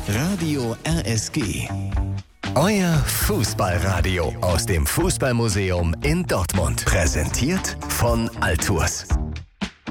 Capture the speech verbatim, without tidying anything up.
Radio R S G. Euer Fußballradio aus dem Fußballmuseum in Dortmund. Präsentiert von Altours.